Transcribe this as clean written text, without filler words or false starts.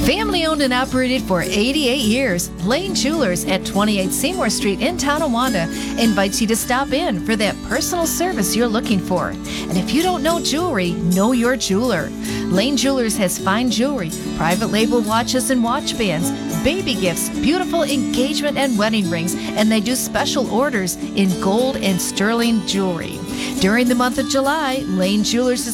Family owned and operated for 88 years, Lane Jewelers at 28 Seymour Street in Tonawanda invites you to stop in for that personal service you're looking for. And if you don't know jewelry, know your jeweler. Lane Jewelers has fine jewelry, private label watches and watch bands, baby gifts, beautiful engagement and wedding rings, and they do special orders in gold and sterling jewelry. During the month of July, Lane Jewelers is